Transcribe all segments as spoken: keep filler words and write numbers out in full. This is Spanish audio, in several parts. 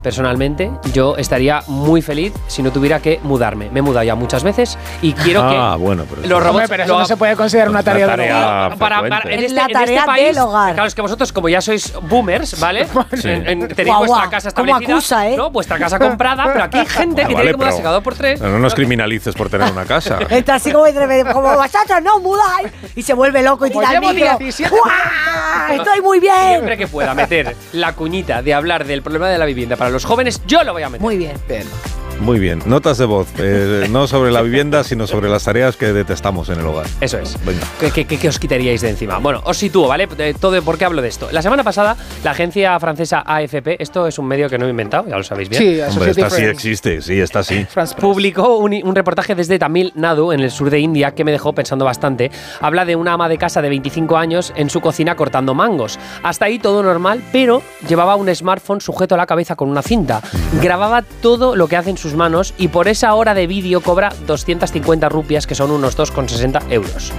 Personalmente, yo estaría muy feliz si no tuviera que mudarme. Me he mudado ya muchas veces y quiero que ah, bueno, pero los robots... Hombre, pero eso lo, no se puede considerar una tarea, una tarea del para, para, en, este, la tarea en este país, del hogar. Claro, es que vosotros, como ya sois boomers, ¿vale? Sí. En, en, tenéis Guau, vuestra guau, casa ¿cómo establecida, acusa, eh? ¿no? Vuestra casa comprada, pero aquí hay gente Ah, que vale, tiene que mudarse pero cada dos por tres. No nos criminalices por tener una casa. Está así como, como vosotros no mudáis y se vuelve loco y Como tira el llevo micro. diecisiete ¡Guau! Estoy muy bien. Siempre que pueda meter la cuñita de hablar del problema de la vivienda para los jóvenes, yo lo voy a meter. Muy bien. Bien. Muy bien. Notas de voz. Eh, no sobre la vivienda, sino sobre las tareas que detestamos en el hogar. Eso es. Venga. ¿Qué, qué, qué, qué os quitaríais de encima? Bueno, os sitúo, ¿vale? De todo, ¿por qué hablo de esto? La semana pasada, la agencia francesa A F P, esto es un medio que no he inventado, ya lo sabéis bien. Sí, Hombre, esta sí Friends. existe, sí, esta sí. France Press. Publicó un, un reportaje desde Tamil Nadu, en el sur de India, que me dejó pensando bastante. Habla de una ama de casa de veinticinco años en su cocina cortando mangos. Hasta ahí todo normal, pero llevaba un smartphone sujeto a la cabeza con una cinta. Grababa todo lo que hace en sus manos y por esa hora de vídeo cobra doscientas cincuenta rupias, que son unos dos con sesenta euros.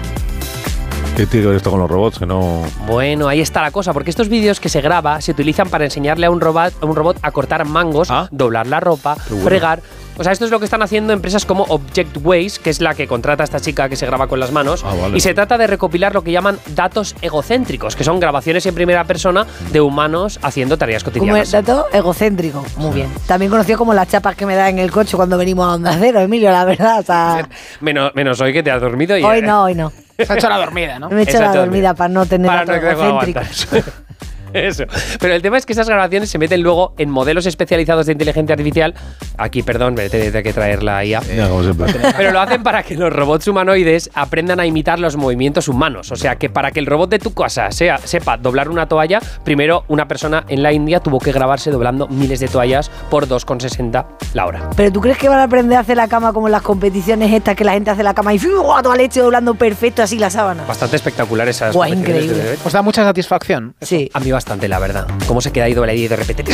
¿Qué tiene que ver esto con los robots? Que no... Bueno, ahí está la cosa, porque estos vídeos que se graba se utilizan para enseñarle a un robot, a un robot a cortar mangos, ¿Ah? doblar la ropa, bueno. fregar. O sea, esto es lo que están haciendo empresas como Objectways, que es la que contrata a esta chica que se graba con las manos. Ah, vale. Y se trata de recopilar lo que llaman datos egocéntricos, que son grabaciones en primera persona de humanos haciendo tareas Como cotidianas. el dato egocéntrico. Muy bien. También conocido como las chapas que me da en el coche cuando venimos a Onda Cero, Emilio, la verdad. O sea, Menos, menos hoy que te has dormido y... hoy no, hoy no. Se ha hecho la dormida, ¿no? Me he hecho Exacto, la dormida para no tener para datos no que no egocéntricos. aguantas. Eso. Pero el tema es que esas grabaciones se meten luego en modelos especializados de inteligencia artificial. Aquí, perdón, me tengo que traer la I A. Ya, como siempre. Pero lo hacen para que los robots humanoides aprendan a imitar los movimientos humanos. O sea, que para que el robot de tu casa sea, sepa doblar una toalla, primero una persona en la India tuvo que grabarse doblando miles de toallas por dos con sesenta la hora. ¿Pero tú crees que van a aprender a hacer la cama como en las competiciones estas que la gente hace la cama y ¡fiu! A toda leche doblando perfecto así la sábana? Bastante espectacular esas Guau, competiciones increíble. de bebé. Os da mucha satisfacción. Sí. A mí bastante, la verdad. Cómo se queda ahí doble y de repente...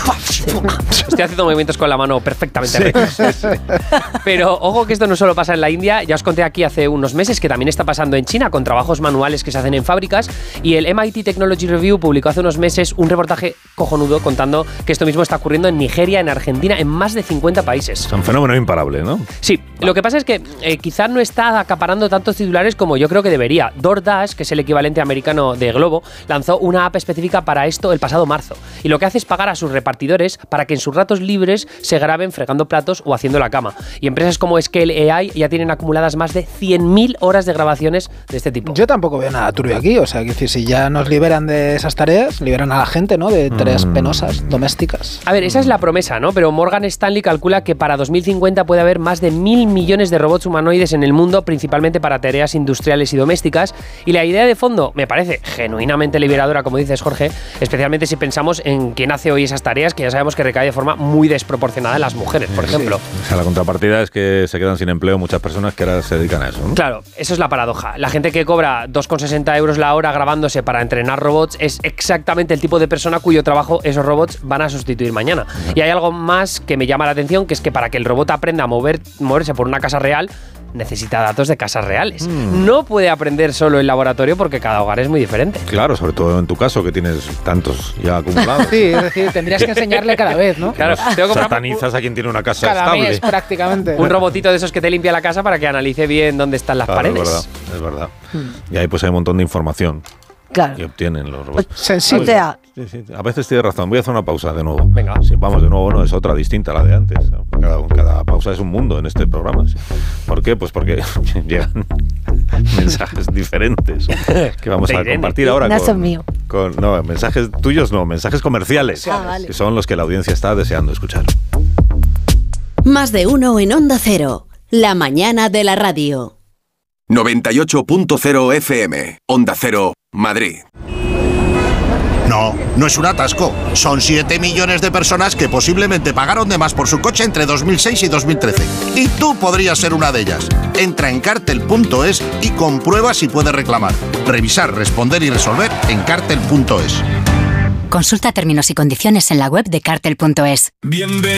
Estoy haciendo movimientos con la mano perfectamente rectos. Pero ojo que esto no solo pasa en la India. Ya os conté aquí hace unos meses que también está pasando en China con trabajos manuales que se hacen en fábricas. Y el M I T Technology Review publicó hace unos meses un reportaje cojonudo contando que esto mismo está ocurriendo en Nigeria, en Argentina, en más de cincuenta países. Es un fenómeno imparable, ¿no? Sí, lo que pasa es que eh, quizás no está acaparando tantos titulares como yo creo que debería. DoorDash, que es el equivalente americano de Globo, lanzó una app específica para esto el pasado marzo. Y lo que hace es pagar a sus repartidores para que en sus ratos libres se graben fregando platos o haciendo la cama. Y empresas como Scale A I ya tienen acumuladas más de cien mil horas de grabaciones de este tipo. Yo tampoco veo nada turbio aquí, o sea, que decir, si ya nos liberan de esas tareas, liberan a la gente, ¿no? De tareas Mm. penosas, domésticas. A ver, esa es la promesa, ¿no? Pero Morgan Stanley calcula que para dos mil cincuenta puede haber más de mil millones de robots humanoides en el mundo, principalmente para tareas industriales y domésticas. Y la idea de fondo me parece genuinamente liberadora, como dices, Jorge, especialmente si pensamos en quién hace hoy esas tareas, que ya sabemos que recae de forma muy desproporcionada en las mujeres, por ejemplo. O sea, la contrapartida es que se quedan sin empleo muchas personas que ahora se dedican a eso, ¿no? Claro, eso es la paradoja. La gente que cobra dos con sesenta euros la hora grabándose para entrenar robots es exactamente el tipo de persona cuyo trabajo esos robots van a sustituir mañana. Y hay algo más que me llama la atención, que es que para que el robot aprenda a mover, moverse por una casa real, necesita datos de casas reales. Mm. No puede aprender solo en laboratorio porque cada hogar es muy diferente. Claro, sobre todo en tu caso, que tienes tantos ya acumulados. Sí, es decir, tendrías que enseñarle cada vez, ¿no? Claro, tengo que satanizas a quien tiene una casa cada estable. mes prácticamente. Un robotito de esos que te limpia la casa para que analice bien dónde están las Claro, paredes. Es verdad, es verdad. Hmm. Y ahí pues hay un montón de información Claro. que obtienen los robots. Sensible. O sea, Sí, sí, a veces tienes razón. Voy a hacer una pausa de nuevo. Venga. Sí, vamos, de nuevo no, es otra distinta a la de antes. Cada, cada pausa es un mundo en este programa. Sí. ¿Por qué? Pues porque llegan mensajes diferentes que vamos a compartir ahora no con, son míos. con... No, mensajes tuyos no, mensajes comerciales. Ah, vale. Que son los que la audiencia está deseando escuchar. Más de uno en Onda Cero. La mañana de la radio. noventa y ocho punto cero F M. Onda Cero, Madrid. No, no es un atasco. Son siete millones de personas que posiblemente pagaron de más por su coche entre dos mil seis y dos mil trece. Y tú podrías ser una de ellas. Entra en cartel punto es y comprueba si puedes reclamar. Revisar, responder y resolver en cartel punto es. Consulta términos y condiciones en la web de cartel punto es. Bienvenido.